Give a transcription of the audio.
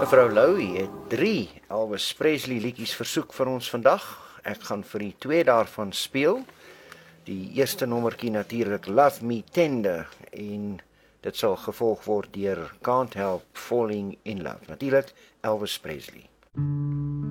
Mevrou Louw het 3 Elvis Presley liedjies versoek vir ons vandag. Ek gaan vir u 2 daarvan speel. Die eerste nommertjie natuurlik Love Me Tender en dit sal gevolg word deur Can't Help Falling in Love. Natuurlik Elvis Presley.